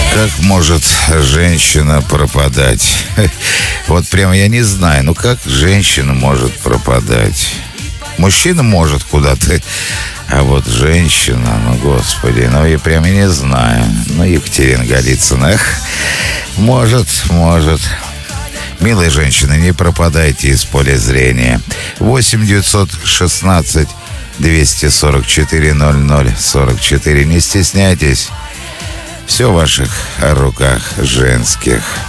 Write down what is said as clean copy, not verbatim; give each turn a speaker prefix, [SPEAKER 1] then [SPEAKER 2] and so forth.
[SPEAKER 1] Как может женщина пропадать? Вот прямо я не знаю, ну как женщина может пропадать? Мужчина может куда-то, а вот женщина, ну господи, ну я прямо не знаю. Ну, Екатерина Голицына, может. Милые женщины, не пропадайте из поля зрения. 8-916-244-00-44. Не стесняйтесь. Все в ваших руках женских.